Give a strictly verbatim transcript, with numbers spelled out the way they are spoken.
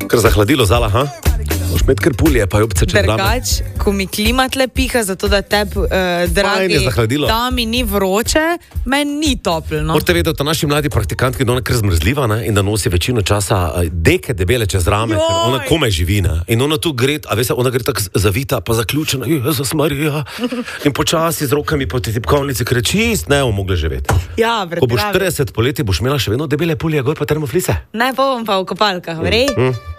Ker zahladilo zala, ha? Moš imeti kar pulje, pa jopce čez rame. Drugač, ko mi klima tle piha, zato da teb, uh, dragi, da mi ni vroče, meni ni toplo. No? Morate vedeti, da naši mladi praktikantki, da ona kar zmrzljiva, ne? In da nosi večino časa deke debele čez rame, ker ona komaj živi, ne? In ona tu gre, a veste, ona gre tako zavita, pa zaključena, Jezus Marija, in počasi z rokami po tej tipkovnici, ker je čist, ne bomo mogli živeti. Ja, ko boš štirideset poleti, boš imela še vedno debele pulje, gor pa termoflise. Ne, pa bom pa v kopalkah, vrej? Mm.